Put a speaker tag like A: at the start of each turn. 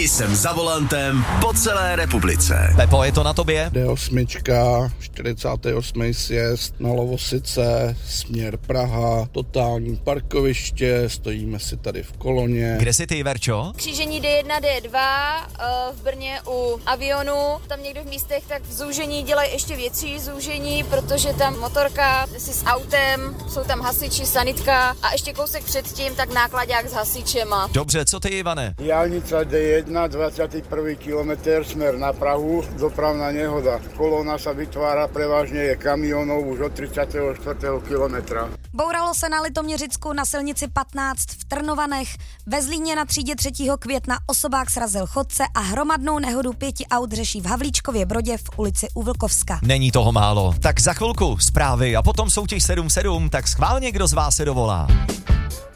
A: I jsem za volantem po celé republice.
B: Pepo, je to na tobě?
C: D8, 48. sjezd na Lovosice, směr Praha, totální parkoviště, stojíme si tady v koloně.
B: Kde jsi ty, Verčo?
D: Křížení D1, D2 v Brně u Avionu. Tam někdo v místech tak v zúžení dělají ještě větší zúžení, protože tam motorka si s autem, jsou tam hasiči, sanitka a ještě kousek předtím tak nákladák s hasičema.
B: Dobře, co ty, Ivane?
E: Diaľnica D1, 21. kilometr, smer na Prahu, dopravná nehoda. Kolóna sa vytvára, prevažne je kamionov už od 34. kilometra.
F: Bouralo se na Litoměřicku na silnici 15 v Trnovanech. Ve Zlíně na třídě 3. května osobák srazil chodce a hromadnou nehodu 5 aut řeší v Havlíčkově Brodě v ulici u Vlkovska.
B: Není toho málo. Tak za chvilku zprávy a potom soutěž 7-7, tak schválně, kdo z vás se dovolá.